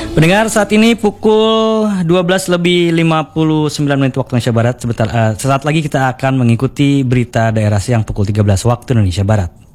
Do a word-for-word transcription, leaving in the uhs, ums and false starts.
Pendengar, saat ini pukul dua belas lebih lima puluh sembilan menit waktu Indonesia Barat. Sebentar, uh, sesaat lagi kita akan mengikuti berita daerah siang pukul tiga belas waktu Indonesia Barat.